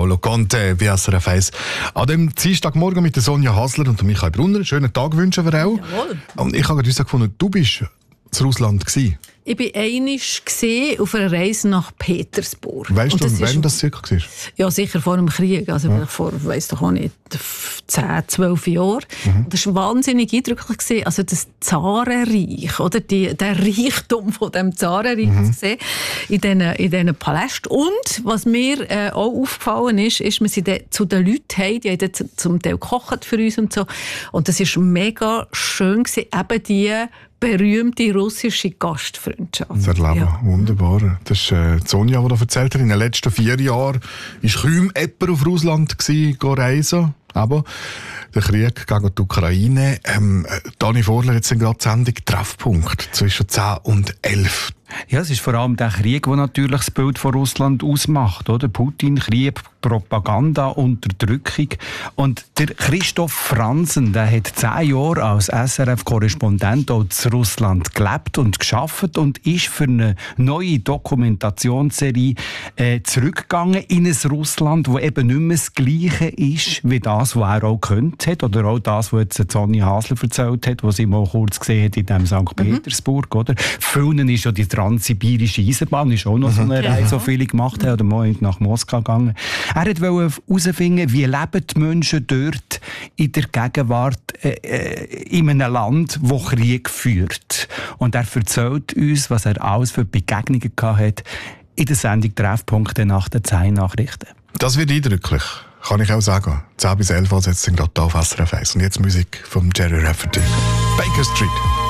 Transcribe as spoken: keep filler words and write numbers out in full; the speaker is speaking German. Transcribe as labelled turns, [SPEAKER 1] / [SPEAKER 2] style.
[SPEAKER 1] Paolo Conte bei S R F eins. An dem Dienstagmorgen mit der Sonja Hasler und Michael Brunner. Einen schönen Tag wünschen wir auch.
[SPEAKER 2] Jawohl.
[SPEAKER 1] Und ich habe gerade gefunden, du bist in Russland gewesen.
[SPEAKER 2] Ich war einmal auf einer Reise nach Petersburg.
[SPEAKER 1] Weißt
[SPEAKER 2] und
[SPEAKER 1] du,
[SPEAKER 2] das
[SPEAKER 1] wann
[SPEAKER 2] ist,
[SPEAKER 1] das circa war?
[SPEAKER 2] Ja, sicher vor dem Krieg. Also ja. vor, weiss doch auch nicht, zehn, zwölf Jahren. Mhm. Das war wahnsinnig eindrücklich gewesen. Also das Zarenreich, oder? Die, der Reichtum von dem Zarenreich mhm. zu sehen in diesen, in diesen Palästen. Und was mir äh, auch aufgefallen ist, ist, wir sind zu den Leuten heim, die haben zum Teil gekocht für uns und so. Und das war mega schön gewesen, eben die berühmte russische Gastfreundschaft.
[SPEAKER 1] Das erleben,
[SPEAKER 2] ja.
[SPEAKER 1] Wunderbar. Das ist äh, Sonja, die da erzählt hat. In den letzten vier Jahren war kaum jemand auf Russland gewesen, reisen. Aber der Krieg gegen die Ukraine. Ähm, Dani Vorler hat gerade die Sendung Treffpunkt zwischen zehn und elf.
[SPEAKER 3] Ja, es ist vor allem der Krieg, der natürlich das Bild von Russland ausmacht. Oder? Putin, Krieg, Propaganda, Unterdrückung. Und der Christoph Franzen, der hat zehn Jahre als S R F-Korrespondent in Russland gelebt und gearbeitet und ist für eine neue Dokumentationsserie äh, zurückgegangen in ein Russland, das eben nicht mehr das Gleiche ist wie das, was er auch gekannt hat. Oder auch das, was jetzt Sonja Hasler erzählt hat, was sie mal kurz gesehen hat in dem Sankt Petersburg. Mhm. Oder? Vielen ist ja die transsibirische Eisenbahn, ist auch noch so eine Reise, so viele gemacht haben, oder mal nach Moskau gegangen. Er wollte herausfinden, wie leben die Menschen dort in der Gegenwart äh, in einem Land, das Krieg führt. Und er erzählt uns, was er alles für Begegnungen hatte in der Sendung Treffpunkte nach den zehn Nachrichten.
[SPEAKER 1] Das wird eindrücklich, kann ich auch sagen. zehn bis elf, also jetzt sind gerade da auf S R F eins. Und jetzt Musik von Jerry Rafferty. Baker Street.